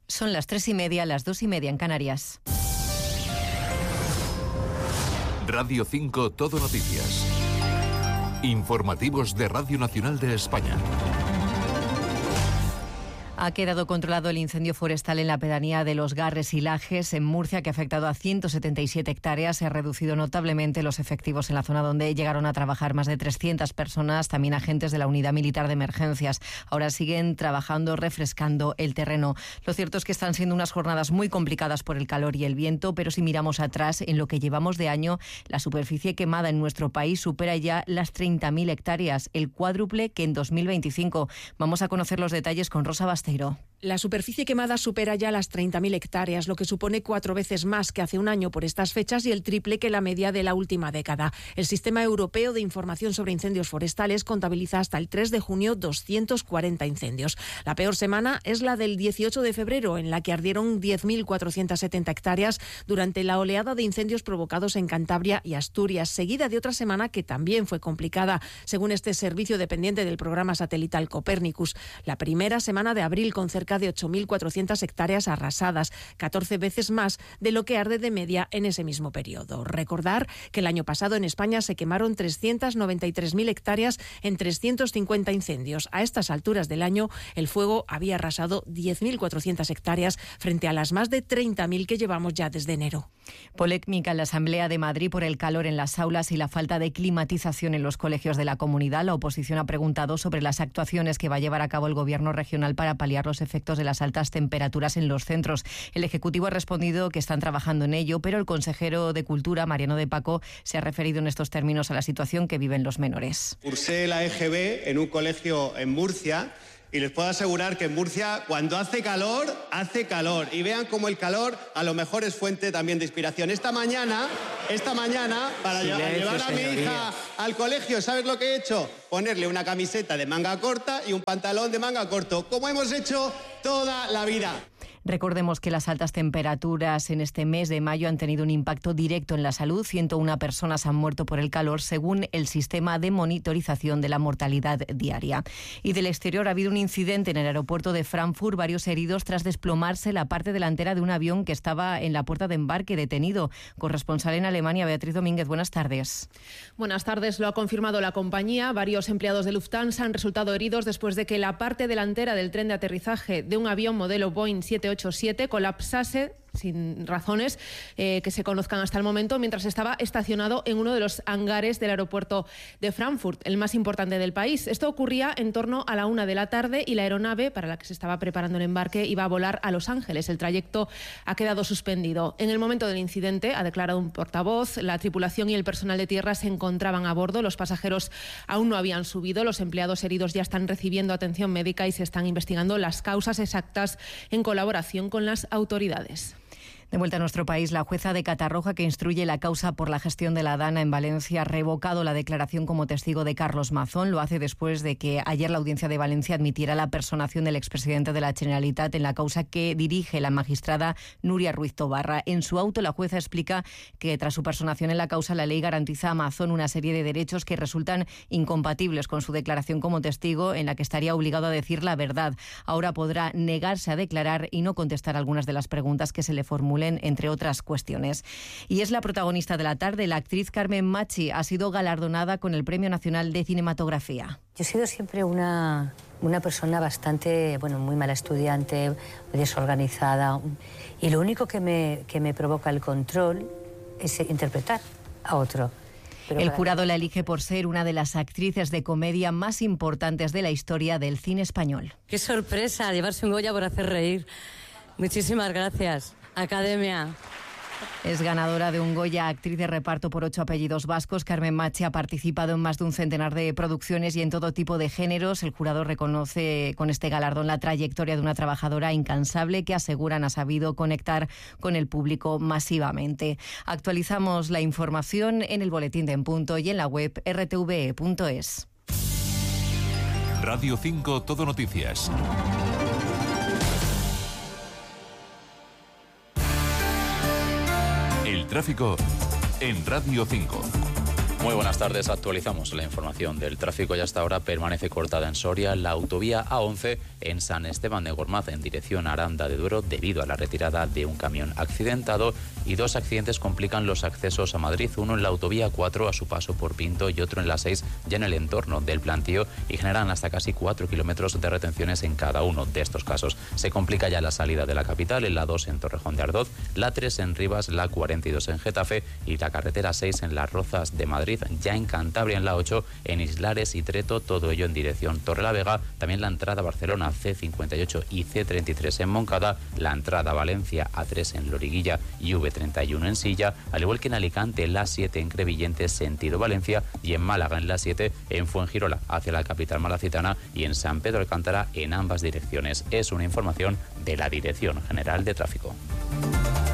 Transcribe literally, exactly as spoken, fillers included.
Son las tres y media, las dos y media en Canarias. Radio cinco Todo Noticias. Informativos de Radio Nacional de España. Ha quedado controlado el incendio forestal en la pedanía de Los Garres y Lajes, en Murcia, que ha afectado a ciento setenta y siete hectáreas. Se ha reducido notablemente los efectivos en la zona donde llegaron a trabajar más de trescientas personas, también agentes de la Unidad Militar de Emergencias. Ahora siguen trabajando, refrescando el terreno. Lo cierto es que están siendo unas jornadas muy complicadas por el calor y el viento, pero si miramos atrás, en lo que llevamos de año, la superficie quemada en nuestro país supera ya las treinta mil hectáreas, el cuádruple que en dos mil veinticinco. Vamos a conocer los detalles con Rosa Basteiro. La superficie quemada supera ya las treinta mil hectáreas, lo que supone cuatro veces más que hace un año por estas fechas y el triple que la media de la última década. El Sistema Europeo de Información sobre Incendios Forestales contabiliza hasta el tres de junio doscientos cuarenta incendios. La peor semana es la del dieciocho de febrero, en la que ardieron diez mil cuatrocientas setenta hectáreas durante la oleada de incendios provocados en Cantabria y Asturias, seguida de otra semana que también fue complicada, según este servicio dependiente del programa satelital Copérnicus. La primera semana de abril, con cerca de ocho mil cuatrocientas hectáreas arrasadas, catorce veces más de lo que arde de media en ese mismo periodo. Recordar que el año pasado en España se quemaron trescientas noventa y tres mil hectáreas en trescientos cincuenta incendios. A estas alturas del año, el fuego había arrasado diez mil cuatrocientas hectáreas frente a las más de treinta mil que llevamos ya desde enero. Polémica en la Asamblea de Madrid por el calor en las aulas y la falta de climatización en los colegios de la comunidad. La oposición ha preguntado sobre las actuaciones que va a llevar a cabo el Gobierno regional para paliar los efectos de las altas temperaturas en los centros. El Ejecutivo ha respondido que están trabajando en ello, pero el consejero de Cultura, Mariano de Paco, se ha referido en estos términos a la situación que viven los menores. Cursé la E G B en un colegio en Murcia y les puedo asegurar que en Murcia, cuando hace calor, hace calor. Y vean cómo el calor a lo mejor es fuente también de inspiración. Esta mañana, esta mañana, para Silencio, llevar a mi señoría. hija al colegio, ¿sabes lo que he hecho? Ponerle una camiseta de manga corta y un pantalón de manga corto, como hemos hecho toda la vida. Recordemos que las altas temperaturas en este mes de mayo han tenido un impacto directo en la salud. ciento una personas han muerto por el calor, según el sistema de monitorización de la mortalidad diaria. Y del exterior ha habido un incidente en el aeropuerto de Frankfurt, varios heridos tras desplomarse la parte delantera de un avión que estaba en la puerta de embarque detenido. Corresponsal en Alemania, Beatriz Domínguez, buenas tardes. Buenas tardes, lo ha confirmado la compañía. Varios empleados de Lufthansa han resultado heridos después de que la parte delantera del tren de aterrizaje de un avión modelo Boeing siete ocho siete colapsase sin razones eh, que se conozcan hasta el momento, mientras estaba estacionado en uno de los hangares del aeropuerto de Frankfurt, el más importante del país. Esto ocurría en torno a la una de la tarde y la aeronave para la que se estaba preparando el embarque iba a volar a Los Ángeles. El trayecto ha quedado suspendido. En el momento del incidente, ha declarado un portavoz, la tripulación y el personal de tierra se encontraban a bordo. Los pasajeros aún no habían subido. Los empleados heridos ya están recibiendo atención médica y se están investigando las causas exactas en colaboración con las autoridades. De vuelta a nuestro país, la jueza de Catarroja, que instruye la causa por la gestión de la Dana en Valencia, ha revocado la declaración como testigo de Carlos Mazón. Lo hace después de que ayer la Audiencia de Valencia admitiera la personación del expresidente de la Generalitat en la causa que dirige la magistrada Nuria Ruiz Tobarra. En su auto, la jueza explica que tras su personación en la causa, la ley garantiza a Mazón una serie de derechos que resultan incompatibles con su declaración como testigo, en la que estaría obligado a decir la verdad. Ahora podrá negarse a declarar y no contestar algunas de las preguntas que se le formulan, entre otras cuestiones. Y es la protagonista de la tarde. La actriz Carmen Machi ha sido galardonada con el Premio Nacional de Cinematografía. Yo he sido siempre una, una persona bastante, bueno, muy mala estudiante, desorganizada, y lo único que me, que me provoca el control es interpretar a otro. Pero el jurado la elige por ser una de las actrices de comedia más importantes de la historia del cine español. ¡Qué sorpresa! Llevarse un Goya por hacer reír. Muchísimas gracias, Academia. Es ganadora de un Goya, actriz de reparto por ocho apellidos vascos. Carmen Machi ha participado en más de un centenar de producciones y en todo tipo de géneros. El jurado reconoce con este galardón la trayectoria de una trabajadora incansable que, aseguran, ha sabido conectar con el público masivamente. Actualizamos la información en el Boletín de En Punto y en la web erre te ve e punto es. Radio cinco Todo Noticias. El tráfico en Radio cinco. Muy buenas tardes, actualizamos la información del tráfico y hasta ahora permanece cortada en Soria la autovía A once en San Esteban de Gormaz en dirección a Aranda de Duero debido a la retirada de un camión accidentado y dos accidentes complican los accesos a Madrid, uno en la autovía cuatro a su paso por Pinto y otro en la seis ya en el entorno del Plantío y generan hasta casi cuatro kilómetros de retenciones en cada uno de estos casos. Se complica ya la salida de la capital en la dos en Torrejón de Ardoz, la tres en Rivas, la cuarenta y dos en Getafe y la carretera seis en Las Rozas de Madrid. Ya en Cantabria en la ocho, en Islares y Treto, todo ello en dirección Torrelavega, también la entrada a Barcelona C cincuenta y ocho y C treinta y tres en Moncada, la entrada a Valencia A tres en Loriguilla y V treinta y uno en Silla, al igual que en Alicante la siete en Crevillente sentido Valencia y en Málaga en la siete en Fuengirola hacia la capital malacitana y en San Pedro Alcántara en ambas direcciones. Es una información de la Dirección General de Tráfico.